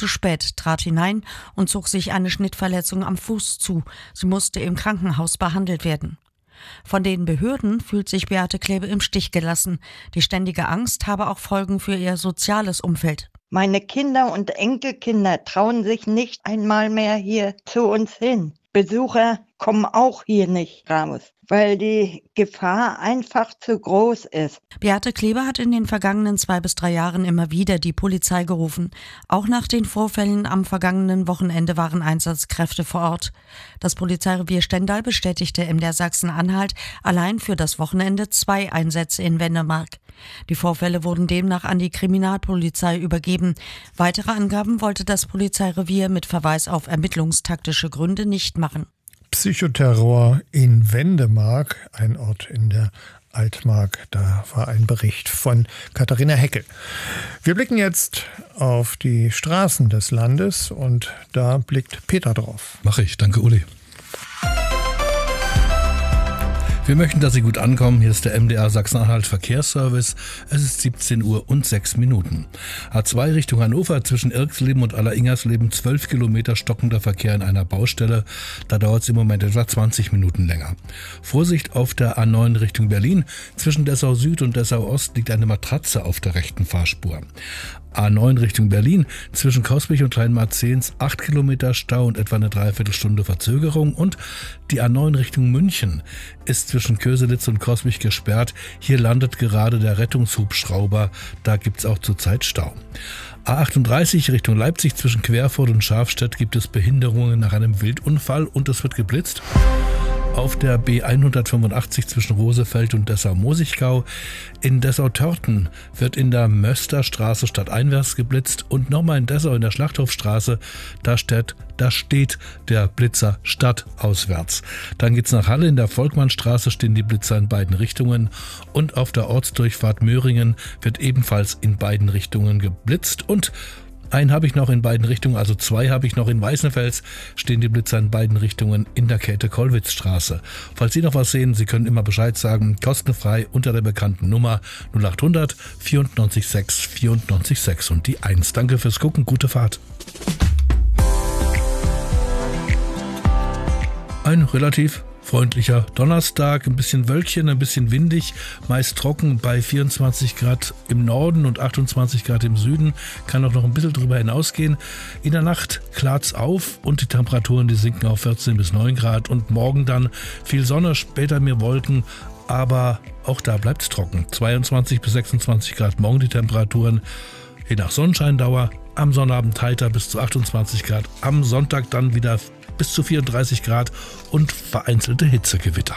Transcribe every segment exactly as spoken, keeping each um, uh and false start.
zu spät, trat hinein und zog sich eine Schnittverletzung am Fuß zu. Sie musste im Krankenhaus behandelt werden. Von den Behörden fühlt sich Beate Klebe im Stich gelassen. Die ständige Angst habe auch Folgen für ihr soziales Umfeld. Meine Kinder und Enkelkinder trauen sich nicht einmal mehr hier zu uns hin. Besucher kommen auch hier nicht raus, weil die Gefahr einfach zu groß ist. Beate Klebe hat in den vergangenen zwei bis drei Jahren immer wieder die Polizei gerufen. Auch nach den Vorfällen am vergangenen Wochenende waren Einsatzkräfte vor Ort. Das Polizeirevier Stendal bestätigte M D R Sachsen-Anhalt allein für das Wochenende zwei Einsätze in Wendemark. Die Vorfälle wurden demnach an die Kriminalpolizei übergeben. Weitere Angaben wollte das Polizeirevier mit Verweis auf ermittlungstaktische Gründe nicht machen. Psychoterror in Wendemark, ein Ort in der Altmark. Da war ein Bericht von Katharina Heckel. Wir blicken jetzt auf die Straßen des Landes und da blickt Peter drauf. Mache ich, danke Uli. Wir möchten, dass Sie gut ankommen. Hier ist der M D R Sachsen-Anhalt Verkehrsservice. Es ist siebzehn Uhr und sechs Minuten. A zwei Richtung Hannover zwischen Irxleben und Alleringhersleben zwölf Kilometer stockender Verkehr in einer Baustelle. Da dauert es im Moment etwa zwanzig Minuten länger. Vorsicht auf der A neun Richtung Berlin. Zwischen Dessau Süd und Dessau Ost liegt eine Matratze auf der rechten Fahrspur. A neun Richtung Berlin, zwischen Kausbich und Kleinmarzehns acht Kilometer Stau und etwa eine Dreiviertelstunde Verzögerung. Und die A neun Richtung München ist zwischen Köselitz und Kausbich gesperrt. Hier landet gerade der Rettungshubschrauber, da gibt's auch zurzeit Stau. A achtunddreißig Richtung Leipzig zwischen Querfurt und Schafstedt gibt es Behinderungen nach einem Wildunfall und es wird geblitzt. Auf der B hundertfünfundachtzig zwischen Rosefeld und Dessau-Mosiggau. In Dessau-Törten wird in der Mösterstraße stadteinwärts geblitzt und nochmal in Dessau in der Schlachthofstraße, da steht, da steht der Blitzer stadtauswärts. Dann geht's nach Halle, in der Volkmannstraße stehen die Blitzer in beiden Richtungen und auf der Ortsdurchfahrt Möhringen wird ebenfalls in beiden Richtungen geblitzt und einen habe ich noch in beiden Richtungen, also zwei habe ich noch in Weißenfels, stehen die Blitzer in beiden Richtungen in der Käthe-Kollwitz-Straße. Falls Sie noch was sehen, Sie können immer Bescheid sagen, kostenfrei unter der bekannten Nummer null acht hundert vierundneunzig sechs vierundneunzig sechs und die eins. Danke fürs Gucken, gute Fahrt. Ein relativ freundlicher Donnerstag, ein bisschen Wölkchen, ein bisschen windig, meist trocken bei vierundzwanzig Grad im Norden und achtundzwanzig Grad im Süden, kann auch noch ein bisschen drüber hinausgehen. In der Nacht klart's auf und die Temperaturen, die sinken auf vierzehn bis neun Grad und morgen dann viel Sonne, später mehr Wolken, aber auch da bleibt's trocken. zweiundzwanzig bis sechsundzwanzig Grad morgen die Temperaturen, je nach Sonnenscheindauer, am Sonnabend heiter bis zu achtundzwanzig Grad, am Sonntag dann wieder bis zu vierunddreißig Grad und vereinzelte Hitzegewitter.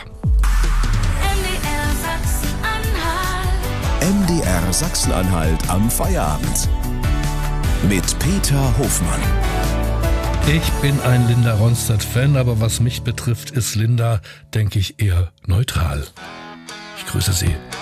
M D R Sachsen-Anhalt am Feierabend mit Peter Hofmann. Ich bin ein Linda Ronstadt-Fan, aber was mich betrifft, ist Linda, denke ich, eher neutral. Ich grüße Sie.